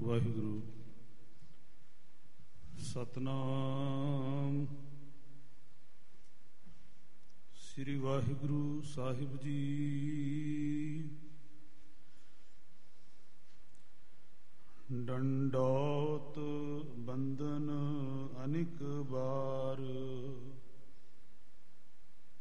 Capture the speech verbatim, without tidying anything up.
Waheguru Satnam ਸ੍ਰੀ Waheguru Sahib ji. ਡੰਡੌਤ ਬੰਦਨ ਅਨਿਕ ਬਾਰ